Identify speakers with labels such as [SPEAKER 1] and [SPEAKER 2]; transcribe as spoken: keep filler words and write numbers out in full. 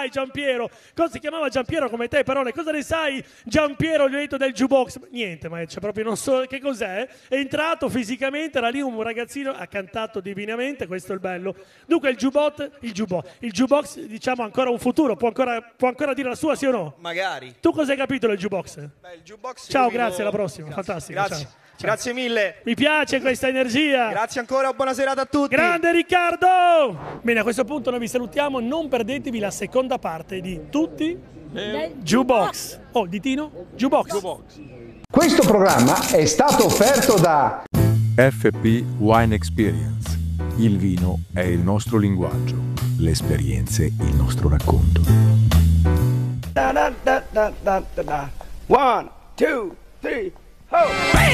[SPEAKER 1] sai Giampiero? Cosa si chiamava Giampiero come te, parole? Cosa ne sai Giampiero, gli ho detto del jukebox? Niente, ma c'è proprio non so che cos'è. È entrato fisicamente, era lì un ragazzino, ha cantato divinamente, questo è il bello. Dunque il jukebox, il jukebox, il jukebox diciamo ancora un futuro, può ancora, può ancora dire la sua sì o no?
[SPEAKER 2] Magari.
[SPEAKER 1] Tu cosa hai capito del jukebox?
[SPEAKER 2] Beh, il jukebox
[SPEAKER 1] Ciao,
[SPEAKER 2] vivo...
[SPEAKER 1] grazie, alla prossima,
[SPEAKER 2] Grazie.
[SPEAKER 1] fantastico.
[SPEAKER 2] Grazie.
[SPEAKER 1] Ciao.
[SPEAKER 2] Grazie mille.
[SPEAKER 1] Mi piace questa energia.
[SPEAKER 2] Grazie ancora, buona serata a tutti.
[SPEAKER 1] Grande Riccardo! Bene, a questo punto noi vi salutiamo, non perdetevi la seconda parte di Tutti nel Jukebox. Oh, di Tino? Jukebox.
[SPEAKER 2] Jukebox.
[SPEAKER 3] Questo programma è stato offerto da
[SPEAKER 4] F P Wine Experience. Il vino è il nostro linguaggio, le esperienze il nostro racconto.
[SPEAKER 2] Da, da, da, da, da, da. One, two, three, ho!